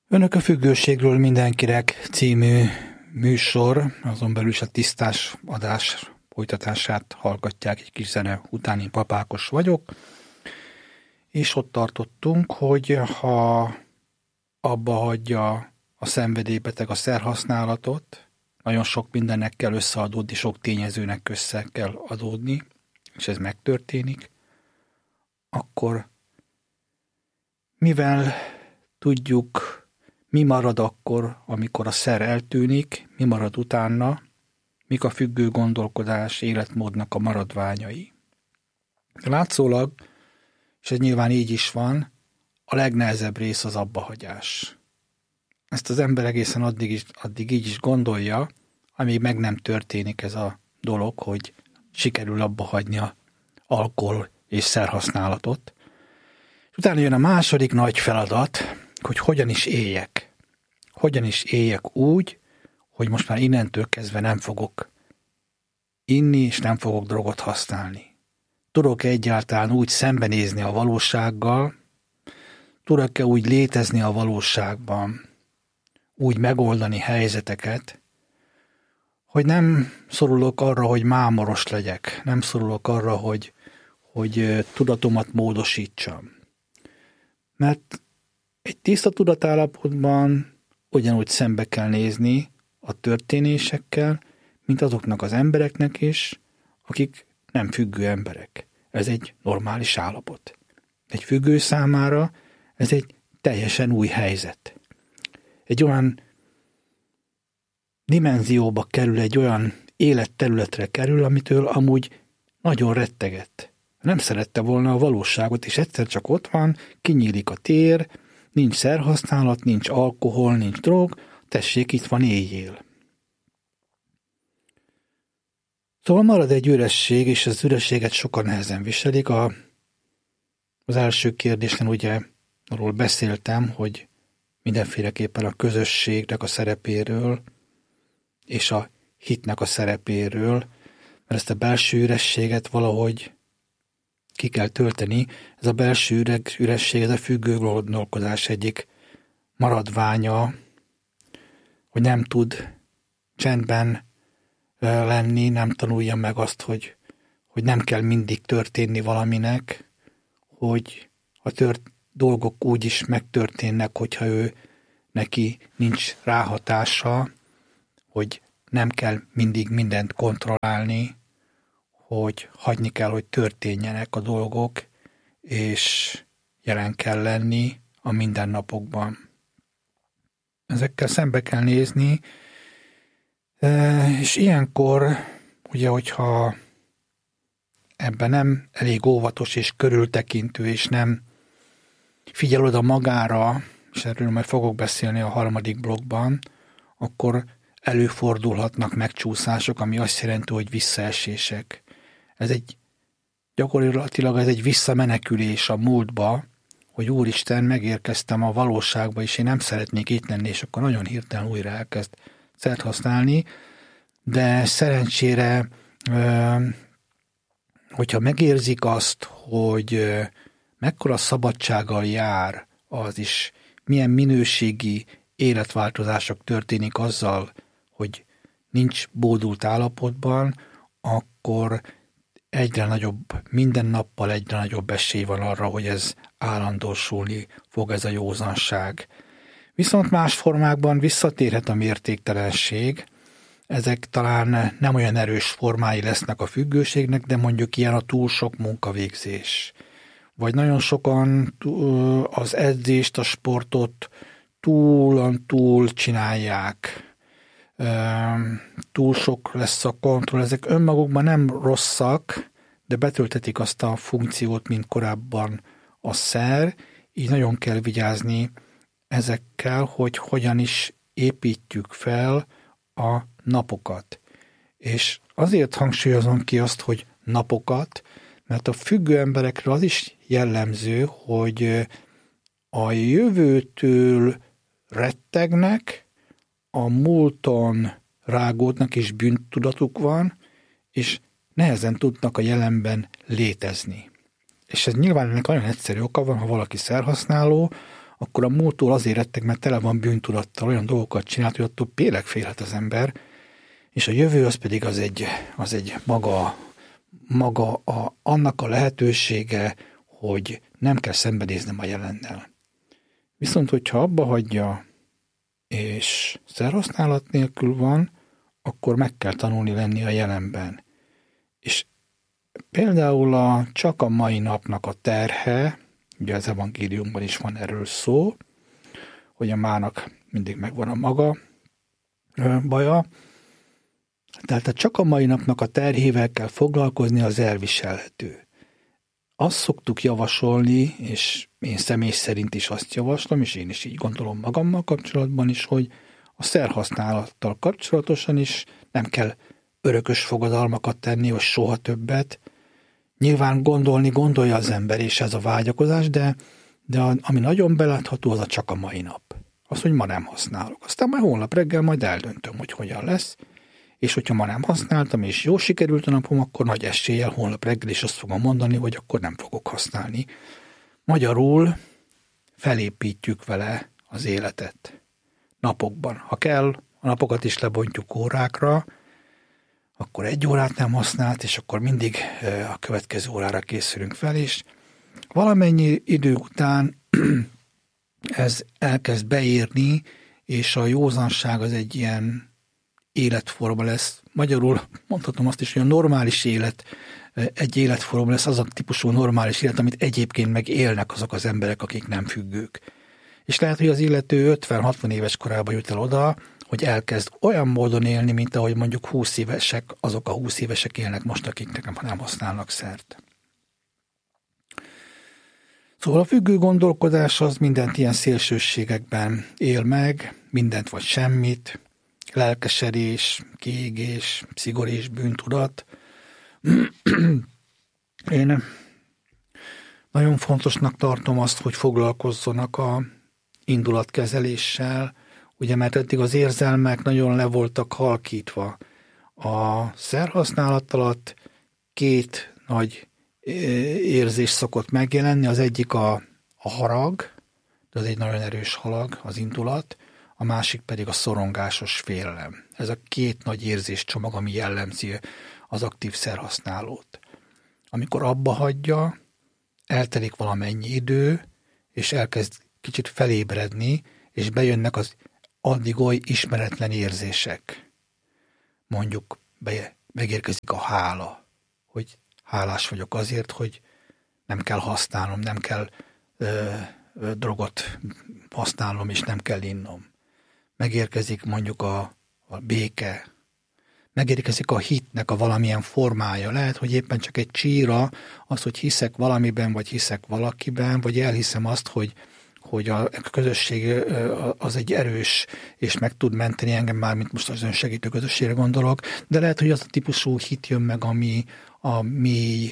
Önök a Függőségről mindenkinek című műsor, azon belül is a tisztás adás folytatását hallgatják, egy kis zene utáni Papákos vagyok, és ott tartottunk, hogy ha abba hagyja a szenvedélybeteg a szerhasználatot, nagyon sok mindennek kell összeadódni, sok tényezőnek össze kell adódni, és ez megtörténik, akkor mivel tudjuk, mi marad akkor, amikor a szer eltűnik, mi marad utána, mik a függő gondolkodás életmódnak a maradványai. Látszólag, és ez nyilván így is van, a legnehezebb rész az abbahagyás. Ezt az ember egészen addig így is gondolja, amíg meg nem történik ez a dolog, hogy sikerül abbahagyni a alkohol és szerhasználatot. És utána jön a második nagy feladat, hogy hogyan is éljek. Hogyan is éljek úgy, hogy most már innentől kezdve nem fogok inni, és nem fogok drogot használni. Tudok-e egyáltalán úgy szembenézni a valósággal, tudok-e úgy létezni a valóságban, úgy megoldani helyzeteket, hogy nem szorulok arra, hogy mámoros legyek, nem szorulok arra, hogy tudatomat módosítsam. Mert egy tiszta tudatállapotban ugyanúgy szembe kell nézni a történésekkel, mint azoknak az embereknek is, akik nem függő emberek. Ez egy normális állapot. Egy függő számára ez egy teljesen új helyzet. Egy olyan dimenzióba kerül, egy olyan életterületre kerül, amitől amúgy nagyon rettegett. Nem szerette volna a valóságot, és egyszer csak ott van, kinyílik a tér, nincs szerhasználat, nincs alkohol, nincs drog, tessék, itt van, éljél. Szóval marad egy üresség, és az ürességet sokan nehezen viselik. Az első kérdésnél ugye arról beszéltem, hogy mindenféleképpen a közösségnek a szerepéről, és a hitnek a szerepéről, mert ezt a belső ürességet valahogy ki kell tölteni. Ez a belső üresség, ez a függő gondolkodás egyik maradványa, hogy nem tud csendben lenni, nem tanulja meg azt, hogy nem kell mindig történni valaminek, hogy a dolgok úgy is megtörténnek, hogyha neki nincs ráhatása, hogy nem kell mindig mindent kontrollálni, hogy hagyni kell, hogy történjenek a dolgok, és jelen kell lenni a mindennapokban. Ezekkel szembe kell nézni, és ilyenkor, ugye, hogyha ebben nem elég óvatos és körültekintő, és nem figyel oda magára, és erről majd fogok beszélni a harmadik blokkban, akkor előfordulhatnak megcsúszások, ami azt jelenti, hogy visszaesések. Gyakorlatilag ez egy visszamenekülés a múltba, hogy Úristen, megérkeztem a valóságba, és én nem szeretnék itt lenni, és akkor nagyon hirtelen újra elkezd szert használni, de szerencsére, hogyha megérzik azt, hogy mekkora szabadsággal jár az is, milyen minőségi életváltozások történik azzal, hogy nincs bódult állapotban, akkor egyre nagyobb, minden nappal egyre nagyobb esély van arra, hogy ez állandósulni fog, ez a józanság. Viszont más formákban visszatérhet a mértéktelenség, ezek talán nem olyan erős formái lesznek a függőségnek, de mondjuk ilyen a túl sok munkavégzés. Vagy nagyon sokan az edzést, a sportot túl csinálják, túl sok lesz a kontroll. Ezek önmagukban nem rosszak, de betöltetik azt a funkciót, mint korábban a szer, így nagyon kell vigyázni ezekkel, hogy hogyan is építjük fel a napokat. És azért hangsúlyozom ki azt, hogy napokat, mert a függő emberekre az is jellemző, hogy a jövőtől rettegnek, a múlton rágódnak, és bűntudatuk van, és nehezen tudnak a jelenben létezni. És ez nyilván ennek nagyon egyszerű oka van, ha valaki szerhasználó, akkor a múlttól azért rettek, mert tele van bűntudattal, olyan dolgokat csinált, hogy attól tényleg félhet az ember, és a jövő az pedig az egy maga annak a lehetősége, hogy nem kell szembenéznem a jelennel. Viszont, hogyha abba hagyja, és szerhasználat nélkül van, akkor meg kell tanulni lenni a jelenben. És például csak a mai napnak a terhe, ugye az evangéliumban is van erről szó, hogy a mának mindig megvan a maga baja, tehát csak a mai napnak a terhével kell foglalkozni, az elviselhető. Azt szoktuk javasolni, és én személy szerint is azt javaslom, és én is így gondolom magammal kapcsolatban is, hogy a szerhasználattal kapcsolatosan is nem kell örökös fogadalmakat tenni, hogy soha többet. Nyilván gondolja az ember, és ez a vágyakozás, de ami nagyon belátható, az csak a mai nap. Az, hogy ma nem használok. Aztán majd holnap reggel majd eldöntöm, hogy hogyan lesz, és hogyha ma nem használtam, és jól sikerült a napom, akkor nagy eséllyel holnap reggel is azt fogom mondani, hogy akkor nem fogok használni. Magyarul felépítjük vele az életet napokban. Ha kell, a napokat is lebontjuk órákra, akkor 1 órát nem használt, és akkor mindig a következő órára készülünk fel, és valamennyi idő után ez elkezd beérni, és a józanság az egy ilyen életforma lesz. Magyarul mondhatom azt is, hogy a normális élet egy életforma lesz, az a típusú normális élet, amit egyébként meg élnek azok az emberek, akik nem függők. És lehet, hogy az illető 50-60 éves korában jut el oda, hogy elkezd olyan módon élni, mint ahogy mondjuk 20 évesek, azok a 20 évesek élnek most, akik nem használnak szert. Szóval a függő gondolkodás az mindent ilyen szélsőségekben él meg, mindent vagy semmit, lelkesedés, kiégés, szigorés, bűntudat. Én nagyon fontosnak tartom azt, hogy foglalkozzanak a indulatkezeléssel, ugye, mert eddig az érzelmek nagyon le voltak halkítva. A szerhasználat alatt 2 nagy érzés szokott megjelenni, az egyik a harag, de az egy nagyon erős halag, az indulat, a másik pedig a szorongásos félelem. Ez a 2 nagy érzéscsomag, ami jellemzi az aktív szerhasználót. Amikor abba hagyja, eltelik valamennyi idő, és elkezd kicsit felébredni, és bejönnek az addig oly ismeretlen érzések. Mondjuk megérkezik a hála, hogy hálás vagyok azért, hogy nem kell használnom, nem kell drogot használnom, és nem kell innom. Megérkezik mondjuk a béke, megérkezik a hitnek a valamilyen formája. Lehet, hogy éppen csak egy csíra, az, hogy hiszek valamiben, vagy hiszek valakiben, vagy elhiszem azt, hogy a közösség az egy erős, és meg tud menteni engem, már mint most az önsegítő közösségre gondolok, de lehet, hogy az a típusú hit jön meg, ami a mély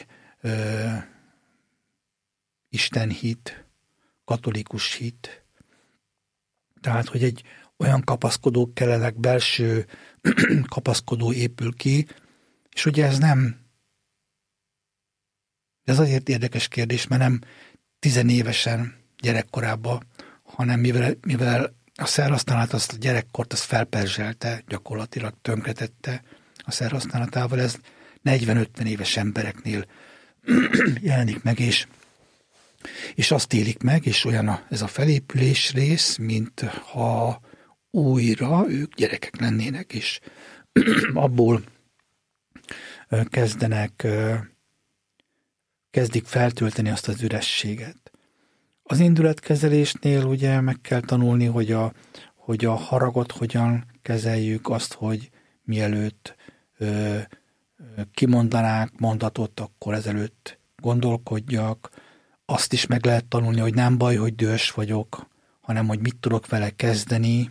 istenhit, katolikus hit. Tehát, hogy egy olyan kapaszkodó kellenek, belső kapaszkodó épül ki, és ugye ez azért érdekes kérdés, mert nem 10 évesen gyerekkorában, hanem mivel a szerhasználat azt a gyerekkort azt felperzselte, gyakorlatilag tönkretette a szerhasználatával, ez 40-50 éves embereknél jelenik meg, és azt élik meg, és olyan ez a felépülés rész, mint ha újra ők gyerekek lennének, és abból kezdik feltölteni azt az ürességet. Az indulatkezelésnél ugye meg kell tanulni, hogy a haragot hogyan kezeljük, azt, hogy mielőtt kimondanák mondatot, akkor ezelőtt gondolkodjak. Azt is meg lehet tanulni, hogy nem baj, hogy dühös vagyok, hanem hogy mit tudok vele kezdeni.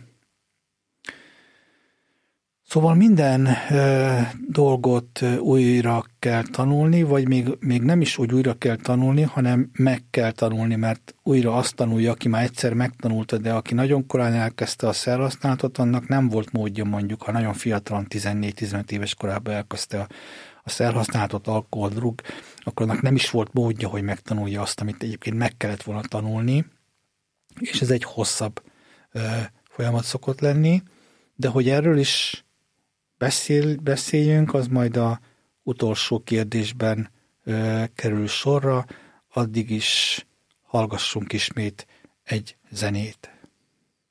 Szóval minden dolgot újra kell tanulni, vagy még nem is úgy újra kell tanulni, hanem meg kell tanulni, mert újra azt tanulja, aki már egyszer megtanulta, de aki nagyon korán elkezdte a szerhasználatot, annak nem volt módja, mondjuk, ha nagyon fiatalon 14-15 éves korában elkezdte a szerhasználatot, alkohol, drog, akkor annak nem is volt módja, hogy megtanulja azt, amit egyébként meg kellett volna tanulni, és ez egy hosszabb folyamat szokott lenni, de hogy erről is beszéljünk, az majd a utolsó kérdésben kerül sorra, addig is hallgassunk ismét egy zenét.